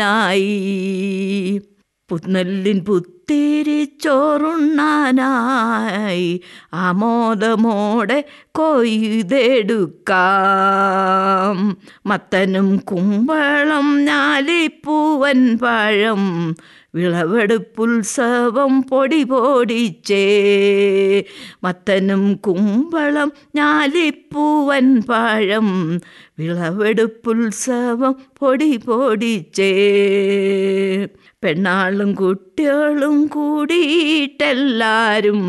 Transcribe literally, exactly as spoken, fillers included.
ആയി പുത്നെല്ലിൻ പുത്തിരി ചോറുണ്ണാനായി ആമോദമോടെ കൊയ്തെടുക്കാം. മത്തനും കുമ്പളം ഞാലിപ്പൂവൻ പഴം വിളവെടുപ്പുത്സവം പൊടി പൊടിച്ചേ. മത്തനും കുമ്പളം ഞാലിപ്പൂവൻ പഴം വിളവെടുപ്പുത്സവം പൊടി പൊടിച്ചേ. പെണ്ണാളും കുട്ടികളും കൂടിയിട്ടെല്ലാരും